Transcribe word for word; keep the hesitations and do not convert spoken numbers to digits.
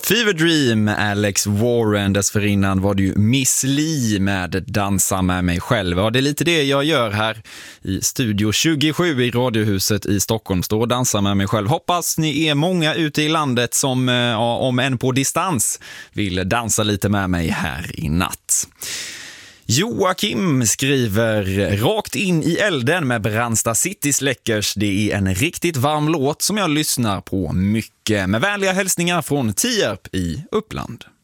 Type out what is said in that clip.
Fever Dream, Alex Warren. Dessförinnan var det ju Miss Li med Dansa med mig själv. Ja, det är lite det jag gör här i Studio tjugosju i Radiohuset i Stockholm. Står och dansar med mig själv. Hoppas ni är många ute i landet som, ja, om än på distans, vill dansa lite med mig här i natt. Joakim skriver: rakt in i elden med Brandsta City Släckers. Det är en riktigt varm låt som jag lyssnar på mycket. Med vänliga hälsningar från Tierp i Uppland.